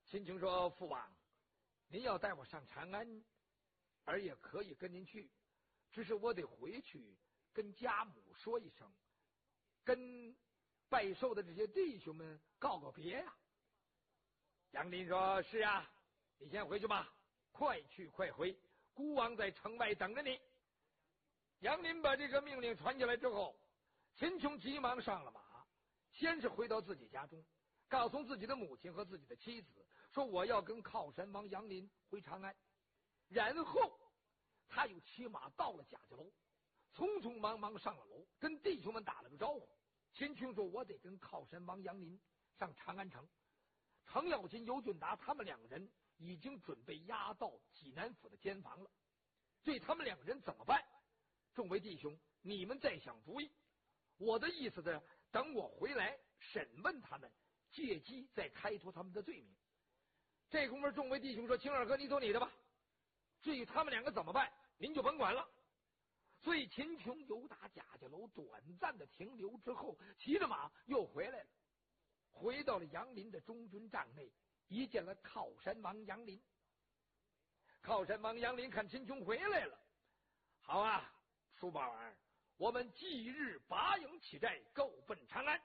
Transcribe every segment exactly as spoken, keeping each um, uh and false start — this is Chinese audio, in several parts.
秦琼说：“父王，您要带我上长安，儿也可以跟您去，只是我得回去跟家母说一声，跟拜寿的这些弟兄们告个别呀。”杨林说：“是啊，你先回去吧，快去快回，孤王在城外等着你。”杨林把这个命令传下来之后，秦琼急忙上了马，先是回到自己家中，告诉自己的母亲和自己的妻子说：“我要跟靠山王杨林回长安。”然后他又骑马到了贾家楼，匆匆忙忙上了楼，跟弟兄们打了个招呼。秦琼说：“我得跟靠山王杨林上长安城。”程咬金、尤俊达他们两个人已经准备押到济南府的监房了。对他们两个人怎么办？众位弟兄，你们再想主意。我的意思是，等我回来审问他们，借机再开脱他们的罪名。这功夫，众位弟兄说：“秦二哥，你走你的吧。至于他们两个怎么办，您就甭管了。”所以秦琼由打贾家楼短暂的停留之后，骑着马又回来了，回到了杨林的中军帐内，一见了靠山王杨林。靠山王杨林看秦琼回来了，好啊，叔宝儿，我们即日拔营起寨，够奔长安。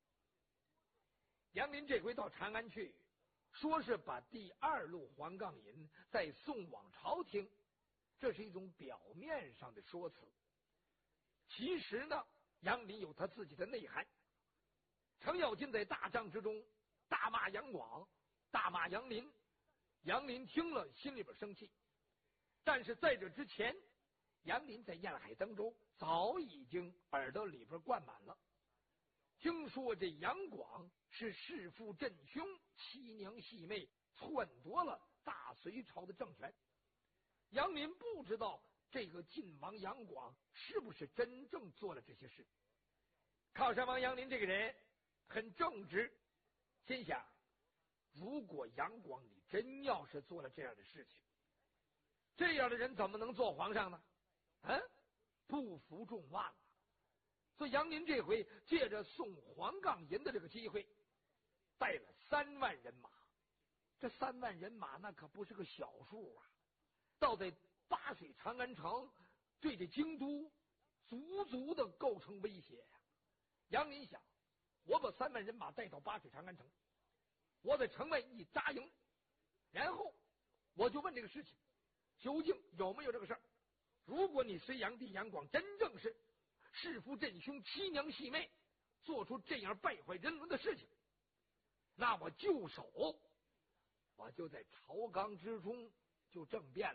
杨林这回到长安去，说是把第二路黄杠引再送往朝廷，这是一种表面上的说辞。其实呢，杨林有他自己的内涵。程咬金在大帐之中大骂杨广，大骂杨林，杨林听了心里边生气。但是在这之前，杨林在燕海登州早已经耳朵里边灌满了，听说这杨广是弑父振兄，欺娘戏妹，篡夺了大隋朝的政权。杨林不知道这个晋王杨广是不是真正做了这些事。靠山王杨林这个人很正直，心想，如果杨广你真要是做了这样的事情，这样的人怎么能做皇上呢？嗯，不负众望啊！所以杨林这回借着送黄杠银的这个机会，带了三万人马。这三万人马那可不是个小数啊！到在八水长安城，对这京都足足的构成威胁呀、啊！杨林想，我把三万人马带到八水长安城，我在城外一扎营，然后我就问这个事情究竟有没有这个事儿。如果你隋炀帝杨广真正是弑父振兄，欺娘戏妹，做出这样败坏人伦的事情，那我就手我就在朝纲之中就政变了，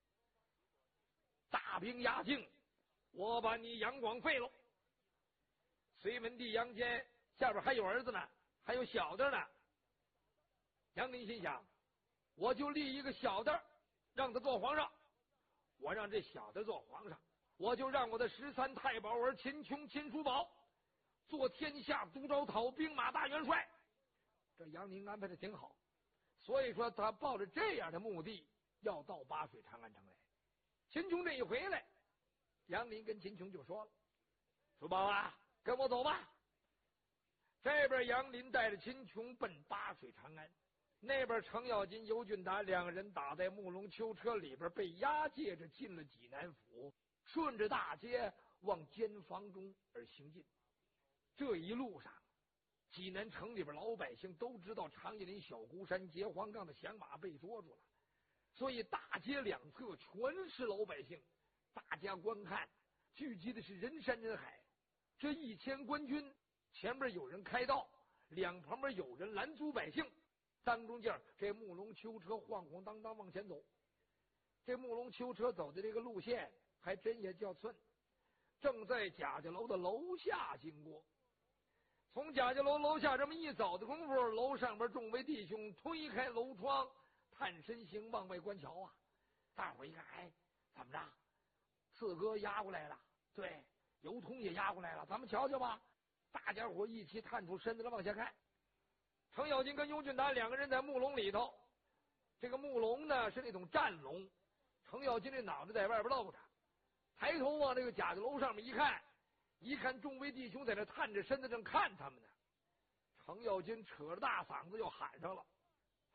大兵压境，我把你杨广废了。隋文帝杨坚下边还有儿子呢，还有小的呢。杨林心想，我就立一个小的让他做皇上，我让这小的做皇上，我就让我的十三太保儿秦琼、秦叔宝做天下都招讨兵马大元帅。这杨林安排的挺好，所以说他抱着这样的目的要到八水长安城来。秦琼这一回来，杨林跟秦琼就说了：“叔宝啊，跟我走吧。”这边杨林带着秦琼奔八水长安，那边程咬金、尤俊达两个人打在木龙囚车里边，被押解着进了济南府，顺着大街往监房中而行进。这一路上，济南城里边老百姓都知道长叶林小孤山劫黄杠的响马被捉住了，所以大街两侧全是老百姓，大家观看，聚集的是人山人海。这一千官军，前边有人开道，两旁边有人拦阻百姓，当中间这木龙囚车晃晃荡荡往前走。这木龙囚车走的这个路线还真也叫寸，正在贾家楼的楼下经过。从贾家楼楼下这么一走的功夫，楼上边众位弟兄推开楼窗，探身形往外观瞧啊。大伙一看，哎，怎么着？四哥押过来了，对，尤通也押过来了，咱们瞧瞧吧。大家伙一起探出身子来往下看。程咬金跟尤俊达两个人在木笼里头，这个木笼呢是那种战笼，程咬金这脑袋在外边露着，抬头往这个贾家楼上面一看，一看众位弟兄在那探着身子正看他们呢。程咬金扯着大嗓子又喊上了：“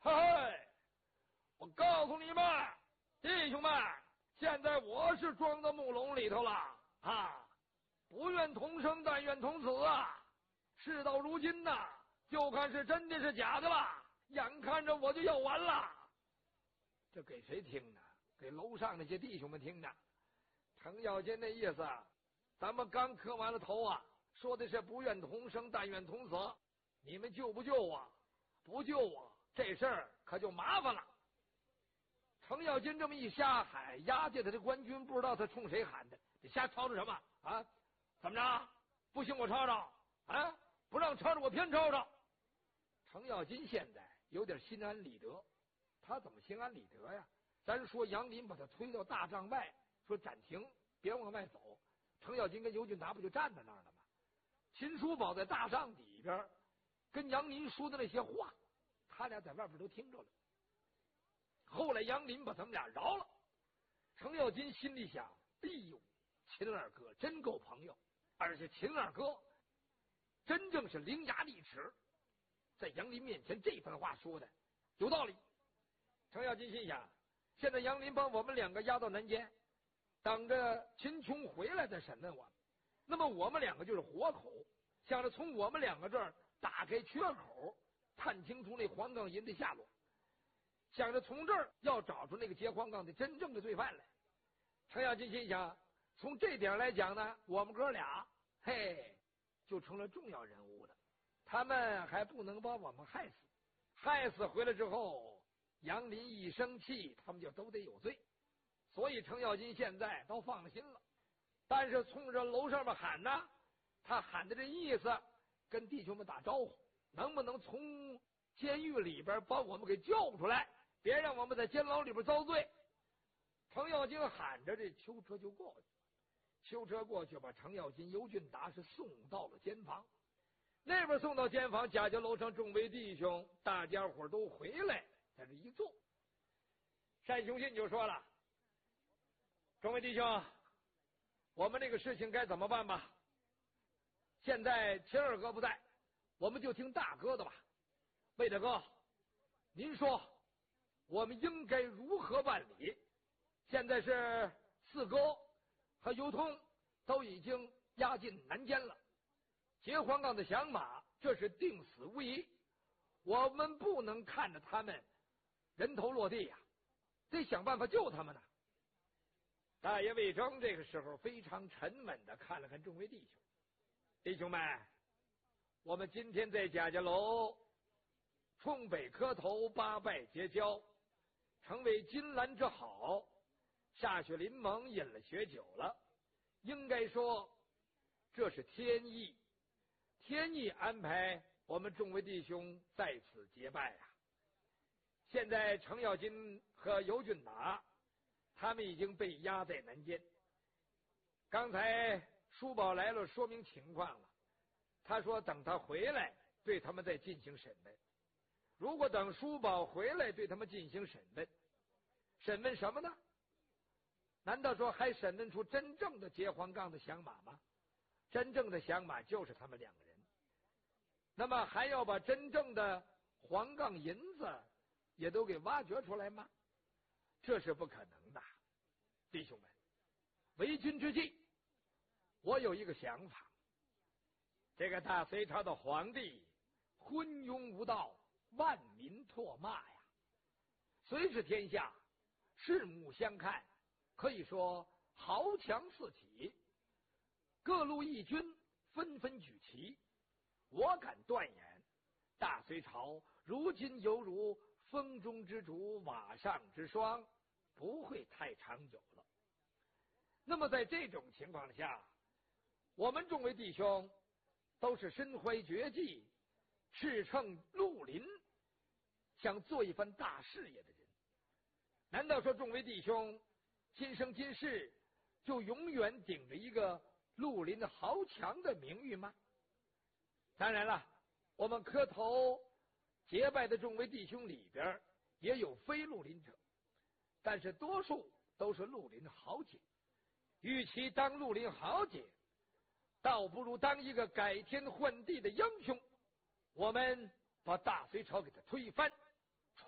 嘿，我告诉你们，弟兄们，现在我是装到木笼里头了啊！不愿同生，但愿同死啊！事到如今呐，就看是真的是假的了。眼看着我就要完了，这给谁听呢？给楼上那些弟兄们听的。程咬金那意思，咱们刚磕完了头啊，说的是不愿同生，但愿同死。你们救不救我？不救我，这事儿可就麻烦了。程咬金这么一瞎喊，押解他的官军不知道他冲谁喊的，你瞎吵吵什么啊？怎么着？不行我吵吵啊？不让吵吵我偏吵吵。程咬金现在有点心安理得，他怎么心安理得呀？咱说杨林把他推到大帐外，说暂停，别往外走。程咬金跟尤俊达不就站在那儿了吗？秦叔宝在大帐里边跟杨林说的那些话，他俩在外边都听着了。后来杨林把他们俩饶了，程咬金心里想：哎呦，秦二哥真够朋友，而且秦二哥真正是伶牙俐齿，在杨林面前这番话说的有道理。程咬金心想，现在杨林把我们两个押到南监，等着秦琼回来再审问我们，那么我们两个就是活口，想着从我们两个这儿打开缺口，探清楚那黄杠银的下落，想着从这儿要找出那个劫黄杠的真正的罪犯来。程咬金心想，从这点来讲呢，我们哥俩嘿就成了重要人物了，他们还不能把我们害死，害死回来之后，杨林一生气，他们就都得有罪。所以程咬金现在都放了心了，但是冲着楼上面喊呢，他喊的这意思跟弟兄们打招呼，能不能从监狱里边把我们给救出来，别让我们在监牢里边遭罪。程咬金喊着，这囚车就过去，囚车过去把程咬金、尤俊达是送到了监房。那边送到监房，贾家楼上众位弟兄大家伙都回来，在这一坐。单雄信就说了：众位弟兄，我们这个事情该怎么办吧？现在秦二哥不在，我们就听大哥的吧。魏大哥，您说我们应该如何办理？现在是四哥和尤通都已经押进南监了，劫黄杠的响马这是定死无疑，我们不能看着他们人头落地呀、啊，得想办法救他们呢。大爷魏征这个时候非常沉闷地看了看众位弟兄，弟兄们，我们今天在贾家楼冲北磕头，八拜结交，成为金兰之好，歃血临盟，饮了血酒了，应该说这是天意，天意安排我们众位弟兄在此结拜啊。现在程咬金和尤俊达他们已经被押在南监，刚才叔宝来了说明情况了，他说等他回来对他们再进行审问。如果等叔宝回来对他们进行审问，审问什么呢？难道说还审问出真正的劫黄杠的响马吗？真正的响马就是他们两个人，那么还要把真正的黄杠银子也都给挖掘出来吗？这是不可能的。弟兄们，为君之计，我有一个想法。这个大隋朝的皇帝昏庸无道，万民唾骂呀，虽是天下，四目相看，可以说豪强四起，各路义军纷纷举旗。我敢断言，大隋朝如今犹如风中之烛，瓦上之霜，不会太长久了。那么在这种情况下，我们众位弟兄都是身怀绝技，驰骋绿林，想做一番大事业的人，难道说众位弟兄今生今世就永远顶着一个绿林的豪强的名誉吗？当然了，我们磕头结拜的众位弟兄里边也有非绿林者，但是多数都是绿林豪杰。与其当绿林豪杰，倒不如当一个改天换地的英雄。我们把大隋朝给他推翻，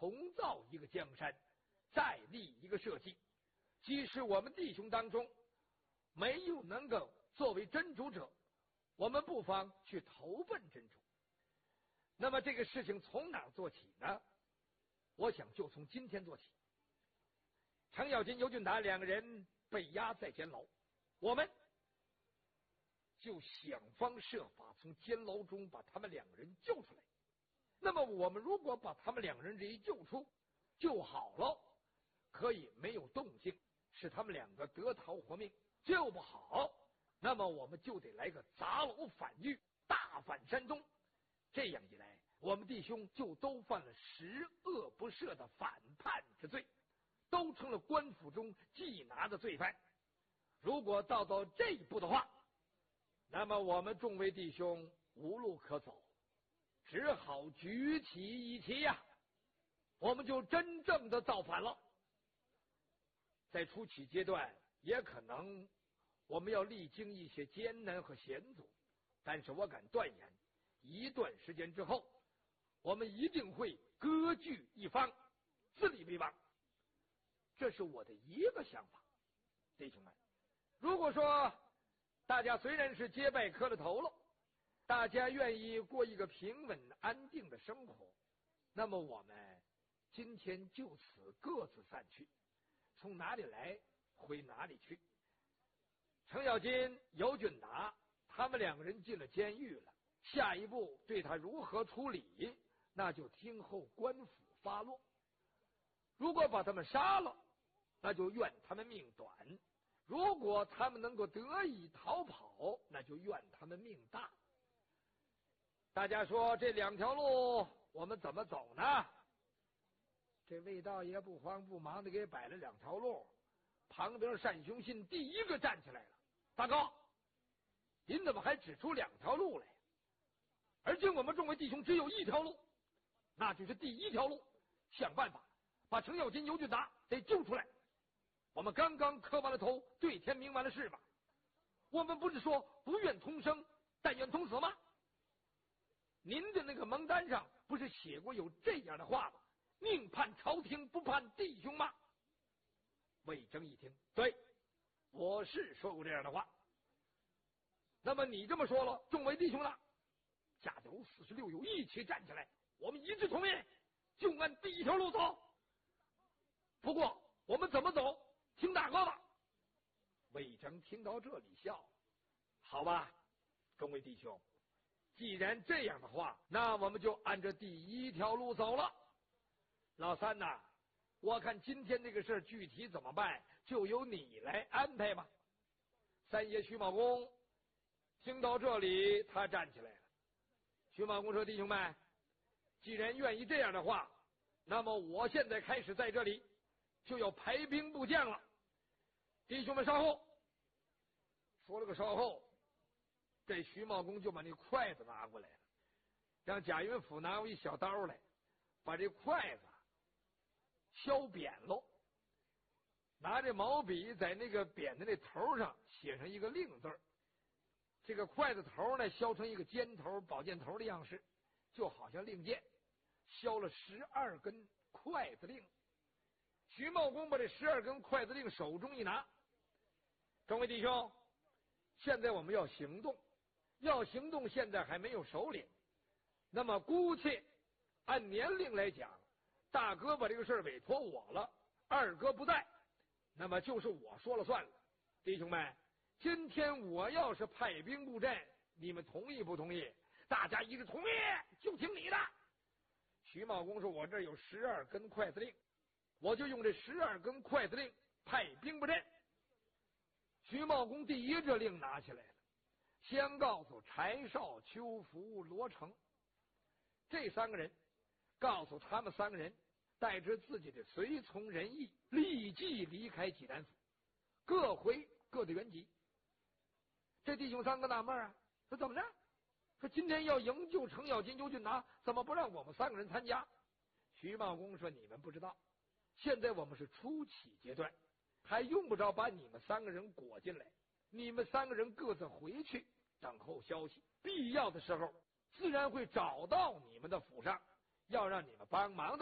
重造一个江山，再立一个社稷。即使我们弟兄当中没有能够作为真主者，我们不妨去投奔真主。那么这个事情从哪儿做起呢？我想就从今天做起。程咬金、尤俊达两个人被押在监牢，我们就想方设法从监牢中把他们两个人救出来。那么我们如果把他们两个人这一救出，救好了，可以没有动静，使他们两个得逃活命；救不好，那么我们就得来个砸楼反狱，大反山东。这样一来，我们弟兄就都犯了十恶不赦的反叛之罪，都成了官府中缉拿的罪犯。如果到到这一步的话，那么我们众位弟兄无路可走，只好举起一旗呀、啊，我们就真正的造反了。在初期阶段，也可能我们要历经一些艰难和险阻，但是我敢断言，一段时间之后，我们一定会割据一方，自立为王。这是我的一个想法。弟兄们，如果说大家虽然是结拜磕了头了，大家愿意过一个平稳安定的生活，那么我们今天就此各自散去，从哪里来回哪里去。程咬金、尤俊达他们两个人进了监狱了，下一步对他如何处理，那就听候官府发落。如果把他们杀了，那就怨他们命短；如果他们能够得以逃跑，那就怨他们命大。大家说这两条路我们怎么走呢？这魏道爷不慌不忙的给摆了两条路，旁边单雄信第一个站起来了：“大哥，您怎么还指出两条路来？而今我们众位弟兄只有一条路，那就是第一条路，想办法把程咬金、尤俊达得救出来。我们刚刚磕完了头，对天明完了事嘛。我们不是说不愿同生，但愿同死吗？您的那个盟单上不是写过有这样的话吗？宁叛朝廷，不叛弟兄吗？”魏征一听，对，我是说过这样的话。那么你这么说了，众位弟兄呢？甲子楼四十六友一起站起来，我们一致同意，就按第一条路走。不过我们怎么走，听大哥吧。魏征听到这里笑了，好吧，众位弟兄，既然这样的话，那我们就按着第一条路走了。老三呐，我看今天这个事儿具体怎么办，就由你来安排吧。三爷徐茂公听到这里，他站起来了。徐茂公说：“弟兄们，既然愿意这样的话，那么我现在开始在这里就要排兵布将了。弟兄们稍后。”说了个稍后，这徐茂公就把那筷子拿过来了，让贾云甫拿过一小刀来，把这筷子削扁喽，拿这毛笔在那个扁的那头上写上一个令字儿。这个筷子头呢削成一个尖头宝剑头的样式，就好像令箭，削了十二根筷子令。徐茂公把这十二根筷子令手中一拿：“众位弟兄，现在我们要行动，要行动现在还没有首领，那么姑且按年龄来讲，大哥把这个事儿委托我了，二哥不在，那么就是我说了算了。弟兄们，今天我要是派兵布阵，你们同意不同意？大家一致同意，就听你的。”徐茂公说：“我这有十二根筷子令，我就用这十二根筷子令派兵布阵。”徐茂公第一这令拿起来了，先告诉柴少、邱福、罗成这三个人，告诉他们三个人带着自己的随从人役，立即离开济南府，各回各的原籍。这弟兄三个纳闷啊，说怎么着？说今天要营救程咬金、尤俊达，怎么不让我们三个人参加？徐茂公说：“你们不知道，现在我们是初起阶段，还用不着把你们三个人裹进来。你们三个人各自回去，等候消息，必要的时候自然会找到你们的府上，要让你们帮忙的。”